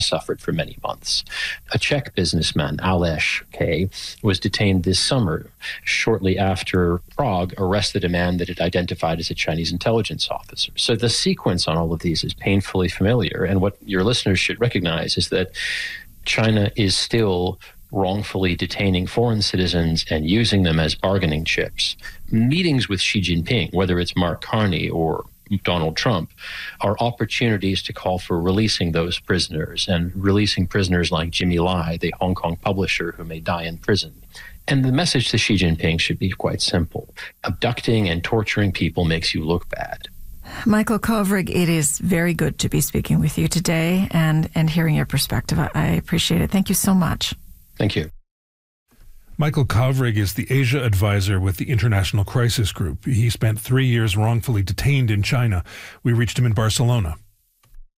suffered for many months. A Czech businessman, Aleš K., was detained this summer, shortly after Prague arrested a man that it identified as a Chinese intelligence officer. So the sequence on all of these is painfully familiar. And what your listeners should recognize is that China is still wrongfully detaining foreign citizens and using them as bargaining chips. Meetings with Xi Jinping, whether it's Mark Carney or Donald Trump, are opportunities to call for releasing those prisoners and releasing prisoners like Jimmy Lai, the Hong Kong publisher who may die in prison. And the message to Xi Jinping should be quite simple. Abducting and torturing people makes you look bad. Michael Kovrig, it is very good to be speaking with you today and hearing your perspective. I appreciate it. Thank you so much. Thank you. Michael Kovrig is the Asia advisor with the International Crisis Group. He spent 3 years wrongfully detained in China. We reached him in Barcelona.